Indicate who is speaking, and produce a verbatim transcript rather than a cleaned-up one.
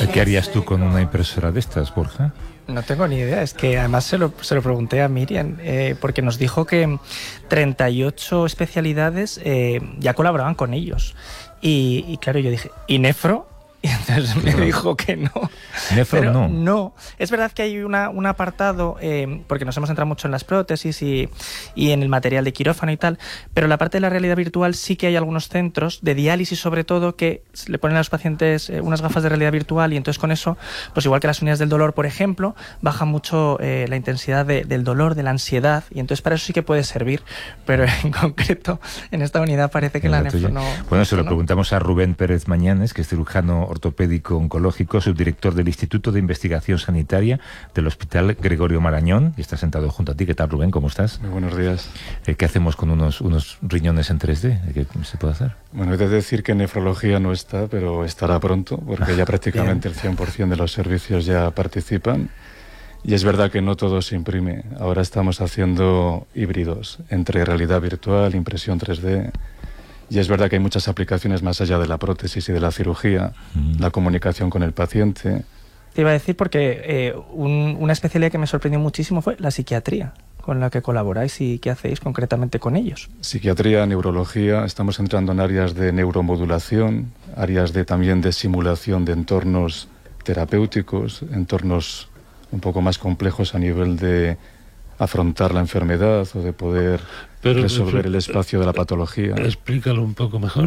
Speaker 1: ¿Qué harías tú con una impresora de estas, Borja?
Speaker 2: No tengo ni idea, es que además se lo, se lo pregunté a Miriam, eh, porque nos dijo que treinta y ocho especialidades eh, ya colaboraban con ellos. Y, y claro, yo dije, ¿y nefro? Y entonces me
Speaker 1: Claro.
Speaker 2: dijo que no.
Speaker 1: Nefro
Speaker 2: Pero
Speaker 1: no.
Speaker 2: No, es verdad que hay una, un apartado, eh, porque nos hemos centrado mucho en las prótesis y, y en el material de quirófano y tal, pero la parte de la realidad virtual sí que hay algunos centros de diálisis sobre todo que le ponen a los pacientes eh, unas gafas de realidad virtual y entonces con eso, pues igual que las unidades del dolor, por ejemplo, baja mucho eh, la intensidad de, del dolor, de la ansiedad, y entonces para eso sí que puede servir, pero en concreto en esta unidad parece que
Speaker 1: En
Speaker 2: la,
Speaker 1: la
Speaker 2: nefro
Speaker 1: tuya.
Speaker 2: no...
Speaker 1: Bueno, se lo
Speaker 2: no.
Speaker 1: preguntamos a Rubén Pérez Mañanes, que es cirujano ortopédico oncológico, subdirector del Instituto de Investigación Sanitaria del Hospital Gregorio Marañón, y está sentado junto a ti. ¿Qué tal, Rubén? ¿Cómo estás?
Speaker 3: Muy buenos días.
Speaker 1: Eh, ¿Qué hacemos con unos, unos riñones en tres D? ¿Qué se puede hacer?
Speaker 3: Bueno, he de decir que nefrología no está, pero estará pronto, porque ya prácticamente el cien por ciento de los servicios ya participan. Y es verdad que no todo se imprime. Ahora estamos haciendo híbridos entre realidad virtual, impresión tres D. Y es verdad que hay muchas aplicaciones más allá de la prótesis y de la cirugía, mm. la comunicación con el paciente.
Speaker 2: Te iba a decir porque eh, un, una especialidad que me sorprendió muchísimo fue la psiquiatría, con la que colaboráis y qué hacéis concretamente con ellos.
Speaker 3: Psiquiatría, neurología, estamos entrando en áreas de neuromodulación, áreas de también de simulación de entornos terapéuticos, entornos un poco más complejos a nivel de afrontar la enfermedad o de poder Pero, resolver el espacio de la patología.
Speaker 4: Explícalo un poco mejor.